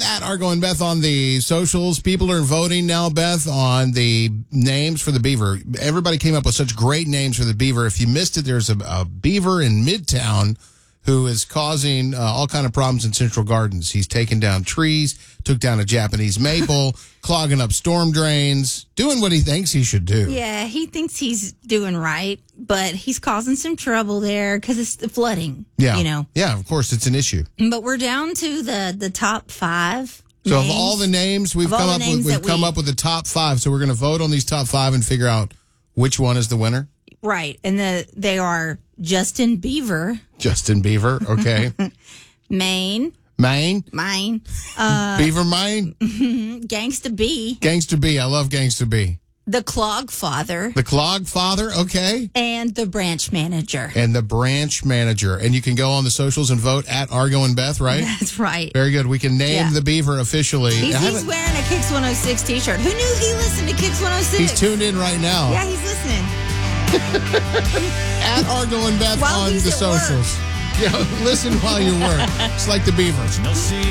at Argo and Beth on the socials. People are voting now, Beth, on the names for the beaver. Everybody came up with such great names for the beaver. If you missed it, there's a beaver in Midtown who is causing all kind of problems in Central Gardens. He's taken down trees, took down a Japanese maple, clogging up storm drains, doing what he thinks he should do. Yeah, he thinks he's doing right, but he's causing some trouble there because it's the flooding. Yeah. You know. Yeah, of course, it's an issue. But we're down to the top 5 So names. of all the names, we've come up with the top 5. So we're going to vote on these top 5 and figure out which one is the winner. Right. And they are Justin Beaver. Justin Beaver, okay. Maine. Maine? Mine. Beaver Maine? Gangsta B. Gangster B. I love Gangster B. The Clog Father. The Clog Father, okay. And the Branch Manager. And the Branch Manager. And you can go on the socials and vote at Argo and Beth, right? That's right. Very good. We can name the beaver officially. He's wearing a Kicks 106 t-shirt. Who knew he listened to Kicks 106? He's tuned in right now. Yeah, he's listening. At Argo and Beth While on he's the at work. socials. Yeah, listen while you work. It's like the beaver.